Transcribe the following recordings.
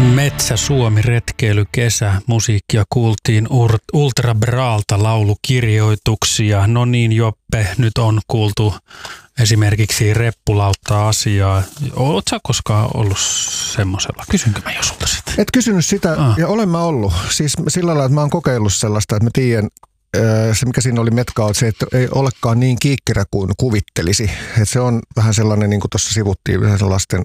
Metsä-Suomi retkeilykesä. Musiikkia kuultiin Ultra Braalta laulukirjoituksia. No niin, Joppe, nyt on kuultu esimerkiksi Reppulautta-asiaa. Oletko sä koskaan ollut semmoisella? Kysynkö mä jo sulta sitä? Et kysynyt sitä, ja olen mä ollut. Siis sillä lailla, että mä oon kokeillut sellaista, että mä tiedän, se mikä siinä oli metkaa, on se, että ei olekaan niin kiikkerä kuin kuvittelisi. Että se on vähän sellainen, niin kuin tuossa sivuttiin, vähän lasten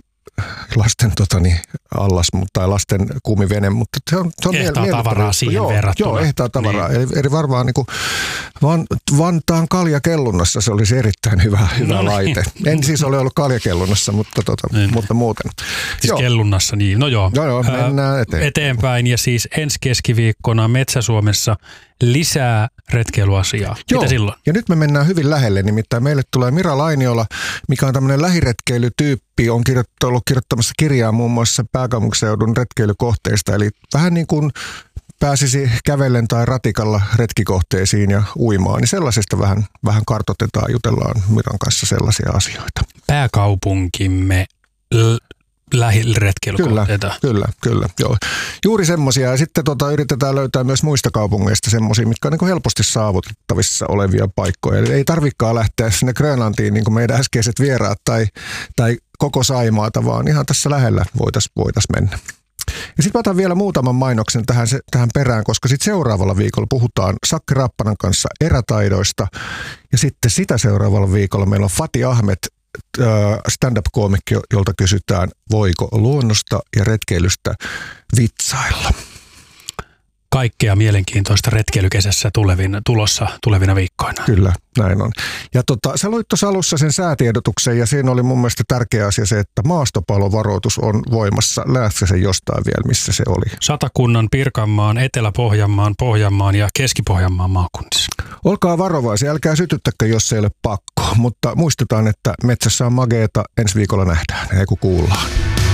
allas tai lasten kuumivene, mutta se on ehtaa tavaraa siihen verrattuna. Joo, ehtaa tavaraa. Niin. Eli varmaan niin kuin Vantaan kaljakellunnassa se olisi erittäin hyvä laite. En siis ole ollut kaljakellunnassa, mutta muuten. Siis kellunnassa, niin. No joo. Joo, mennään eteenpäin. Ja siis ensi keskiviikkona Metsä-Suomessa lisää retkeilyasiaa. Mitä silloin? Ja nyt me mennään hyvin lähelle, nimittäin meille tulee Mira Lainiola, mikä on tämmöinen lähiretkeilytyyppi, on ollut kirjoittamassa kirjaa muun muassa pääkaupunkiseudun retkeilykohteista, eli vähän niin kuin pääsisi kävellen tai ratikalla retkikohteisiin ja uimaan, niin sellaisesta vähän kartoitetaan, jutellaan Miran kanssa sellaisia asioita. Pääkaupunkimme lähiretkeilykohteita. Kyllä, joo. Juuri semmoisia, ja sitten yritetään löytää myös muista kaupungeista semmoisia, mitkä on niin kuin helposti saavutettavissa olevia paikkoja. Eli ei tarvikaan lähteä sinne Grönlantiin, niin kuin meidän äskeiset vieraat tai koko Saimaata, vaan ihan tässä lähellä voitaisiin mennä. Ja sitten mä otan vielä muutaman mainoksen tähän perään, koska sitten seuraavalla viikolla puhutaan Sakke Rappanan kanssa erätaidoista, ja sitten sitä seuraavalla viikolla meillä on Fatih Ahmed, stand-up-koomikki, jolta kysytään, voiko luonnosta ja retkeilystä vitsailla. Kaikkea mielenkiintoista retkeilykesässä tulossa tulevina viikkoina. Kyllä, näin on. Ja sä luit tuossa alussa sen säätiedotuksen, ja siinä oli mun mielestä tärkeä asia se, että maastopalovaroitus on voimassa. Näetkö sen jostain vielä, missä se oli? Satakunnan, Pirkanmaan, Etelä-Pohjanmaan, Pohjanmaan ja Keski-Pohjanmaan maakunnissa. Olkaa varovaisia, älkää sytyttäkö, jos ei ole pakko, mutta muistetaan, että metsässä on mageeta, ensi viikolla nähdään, ei kun kuullaan.